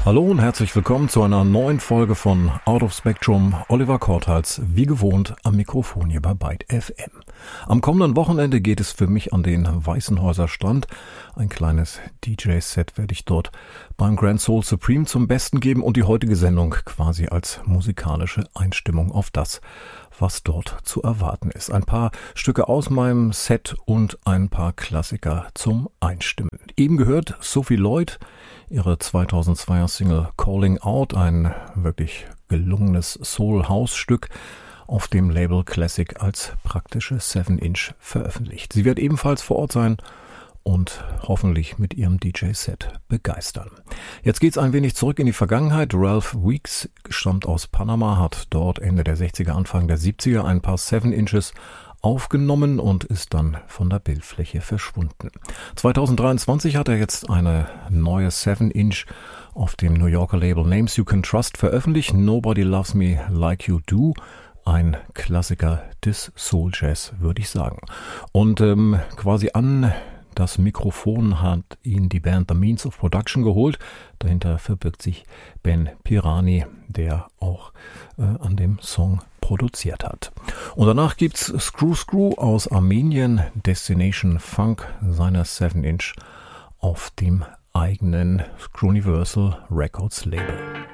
Hallo und herzlich willkommen zu einer neuen Folge von Out of Spectrum. Oliver Korthals, wie gewohnt, am Mikrofon hier bei Byte FM. Am kommenden Wochenende geht es für mich an den Weißenhäuser Strand. Ein kleines DJ-Set werde ich dort beim Grand Soul Supreme zum Besten geben und die heutige Sendung quasi als musikalische Einstimmung auf das, was dort zu erwarten ist. Ein paar Stücke aus meinem Set und ein paar Klassiker zum Einstimmen. Eben gehört Sophie Lloyd, ihre 2002er Single Calling Out, ein wirklich gelungenes Soul-House-Stück, auf dem Label Classic als praktische 7-Inch veröffentlicht. Sie wird ebenfalls vor Ort sein und hoffentlich mit ihrem DJ-Set begeistern. Jetzt geht's ein wenig zurück in die Vergangenheit. Ralph Weeks stammt aus Panama, hat dort Ende der 60er, Anfang der 70er ein paar 7-Inches aufgenommen und ist dann von der Bildfläche verschwunden. 2023 hat er jetzt eine neue 7-Inch auf dem New Yorker Label Names You Can Trust veröffentlicht. Nobody Loves Me Like You Do. Ein Klassiker des Soul Jazz, würde ich sagen. Und quasi an das Mikrofon hat ihn die Band The Means of Production geholt. Dahinter verbirgt sich Ben Pirani, der auch an dem Song produziert hat. Und danach gibt's Screw aus Armenien, Destination Funk, seiner 7-Inch auf dem eigenen Screwniversal Records Label.